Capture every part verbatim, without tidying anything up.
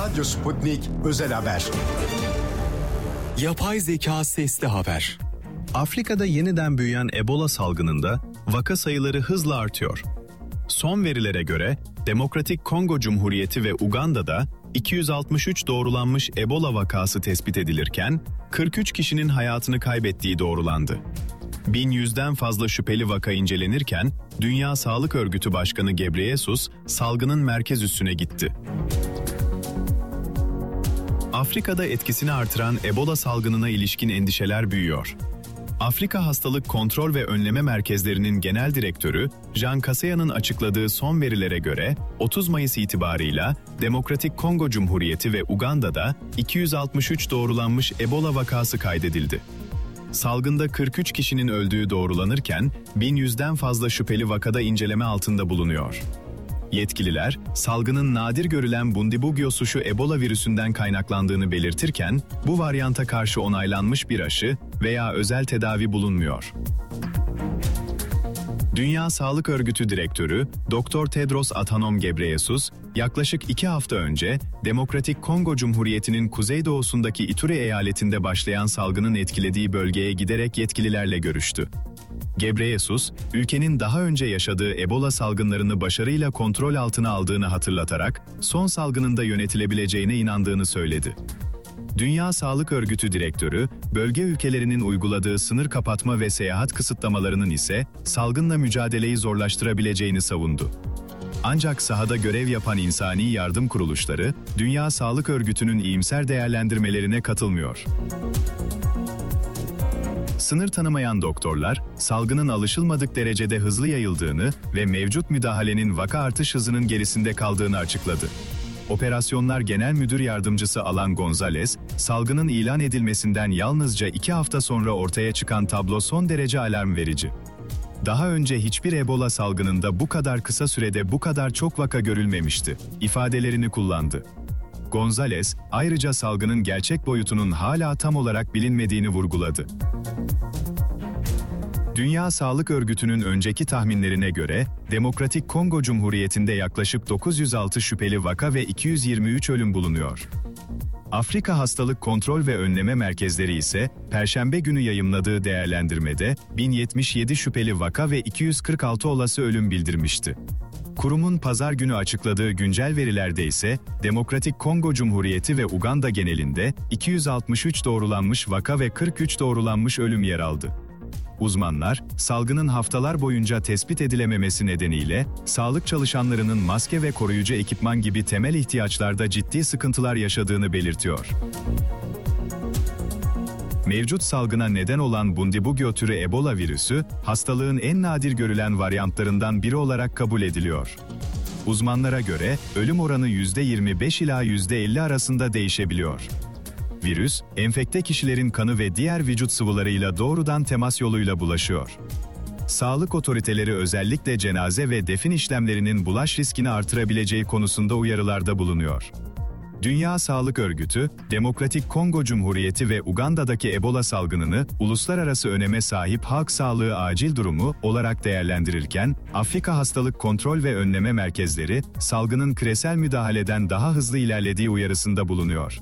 Radyo Sputnik Özel Haber. Yapay zeka sesli haber. Afrika'da yeniden büyüyen Ebola salgınında vaka sayıları hızla artıyor. Son verilere göre Demokratik Kongo Cumhuriyeti ve Uganda'da iki yüz altmış üç doğrulanmış Ebola vakası tespit edilirken kırk üç kişinin hayatını kaybettiği doğrulandı. bin yüzden fazla şüpheli vaka incelenirken Dünya Sağlık Örgütü Başkanı Gebreyesus salgının merkez üssüne gitti. Afrika'da etkisini artıran Ebola salgınına ilişkin endişeler büyüyor. Afrika Hastalık Kontrol ve Önleme Merkezleri'nin genel direktörü Jean Kaseya'nın açıkladığı son verilere göre otuz Mayıs itibarıyla Demokratik Kongo Cumhuriyeti ve Uganda'da iki yüz altmış üç doğrulanmış Ebola vakası kaydedildi. Salgında kırk üç kişinin öldüğü doğrulanırken bin yüzden fazla şüpheli vakada inceleme altında bulunuyor. Yetkililer, salgının nadir görülen Bundibugyo suşu Ebola virüsünden kaynaklandığını belirtirken, bu varyanta karşı onaylanmış bir aşı veya özel tedavi bulunmuyor. Dünya Sağlık Örgütü Direktörü Doktor Tedros Adhanom Ghebreyesus, yaklaşık iki hafta önce Demokratik Kongo Cumhuriyeti'nin kuzeydoğusundaki Ituri eyaletinde başlayan salgının etkilediği bölgeye giderek yetkililerle görüştü. Ghebreyesus, ülkenin daha önce yaşadığı Ebola salgınlarını başarıyla kontrol altına aldığını hatırlatarak, son salgının da yönetilebileceğine inandığını söyledi. Dünya Sağlık Örgütü Direktörü, bölge ülkelerinin uyguladığı sınır kapatma ve seyahat kısıtlamalarının ise salgınla mücadeleyi zorlaştırabileceğini savundu. Ancak sahada görev yapan insani yardım kuruluşları, Dünya Sağlık Örgütü'nün iyimser değerlendirmelerine katılmıyor. Sınır tanımayan doktorlar, salgının alışılmadık derecede hızlı yayıldığını ve mevcut müdahalenin vaka artış hızının gerisinde kaldığını açıkladı. Operasyonlar Genel Müdür Yardımcısı Alan Gonzalez, salgının ilan edilmesinden yalnızca iki hafta sonra ortaya çıkan tablo son derece alarm verici. Daha önce hiçbir Ebola salgınında bu kadar kısa sürede bu kadar çok vaka görülmemişti, ifadelerini kullandı. Gonzalez, ayrıca salgının gerçek boyutunun hala tam olarak bilinmediğini vurguladı. Dünya Sağlık Örgütü'nün önceki tahminlerine göre, Demokratik Kongo Cumhuriyeti'nde yaklaşık dokuz yüz altı şüpheli vaka ve iki yüz yirmi üç ölüm bulunuyor. Afrika Hastalık Kontrol ve Önleme Merkezleri ise, Perşembe günü yayımladığı değerlendirmede bin yetmiş yedi şüpheli vaka ve iki yüz kırk altı olası ölüm bildirmişti. Kurumun pazar günü açıkladığı güncel verilerde ise, Demokratik Kongo Cumhuriyeti ve Uganda genelinde iki yüz altmış üç doğrulanmış vaka ve kırk üç doğrulanmış ölüm yer aldı. Uzmanlar, salgının haftalar boyunca tespit edilememesi nedeniyle, sağlık çalışanlarının maske ve koruyucu ekipman gibi temel ihtiyaçlarda ciddi sıkıntılar yaşadığını belirtiyor. Mevcut salgına neden olan Bundibugyo türü Ebola virüsü, hastalığın en nadir görülen varyantlarından biri olarak kabul ediliyor. Uzmanlara göre, ölüm oranı yüzde yirmi beş ila yüzde elli arasında değişebiliyor. Virüs, enfekte kişilerin kanı ve diğer vücut sıvılarıyla doğrudan temas yoluyla bulaşıyor. Sağlık otoriteleri özellikle cenaze ve defin işlemlerinin bulaş riskini artırabileceği konusunda uyarılarda bulunuyor. Dünya Sağlık Örgütü, Demokratik Kongo Cumhuriyeti ve Uganda'daki Ebola salgınını uluslararası öneme sahip halk sağlığı acil durumu olarak değerlendirirken, Afrika Hastalık Kontrol ve Önleme Merkezleri, salgının küresel müdahaleden daha hızlı ilerlediği uyarısında bulunuyor.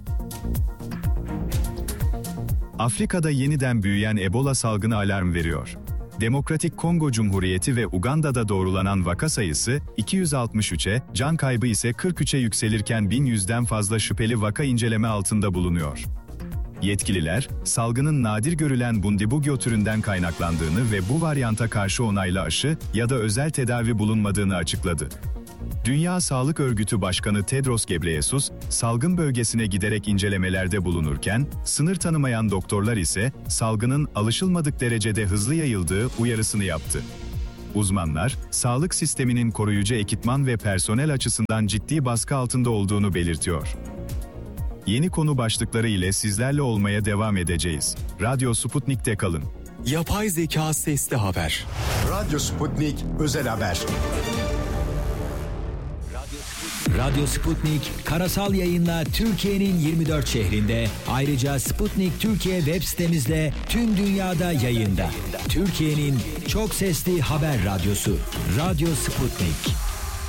Afrika'da yeniden büyüyen Ebola salgını alarm veriyor. Demokratik Kongo Cumhuriyeti ve Uganda'da doğrulanan vaka sayısı iki yüz altmış üçe, can kaybı ise kırk üçe yükselirken bin yüzden fazla şüpheli vaka inceleme altında bulunuyor. Yetkililer, salgının nadir görülen Bundibugyo türünden kaynaklandığını ve bu varyanta karşı onaylı aşı ya da özel tedavi bulunmadığını açıkladı. Dünya Sağlık Örgütü Başkanı Tedros Ghebreyesus, salgın bölgesine giderek incelemelerde bulunurken, sınır tanımayan doktorlar ise salgının alışılmadık derecede hızlı yayıldığı uyarısını yaptı. Uzmanlar, sağlık sisteminin koruyucu ekipman ve personel açısından ciddi baskı altında olduğunu belirtiyor. Yeni konu başlıkları ile sizlerle olmaya devam edeceğiz. Radyo Sputnik'te kalın. Yapay zeka sesli haber. Radyo Sputnik Özel Haber. Radyo Sputnik karasal yayınla Türkiye'nin yirmi dört şehrinde, ayrıca Sputnik Türkiye web sitemizle tüm dünyada yayında. Türkiye'nin çok sesli haber radyosu Radyo Sputnik.